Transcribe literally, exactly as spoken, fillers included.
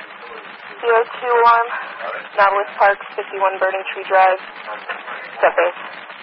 zero two one, Nautilus Park, fifty-one Burning Tree Drive, step base.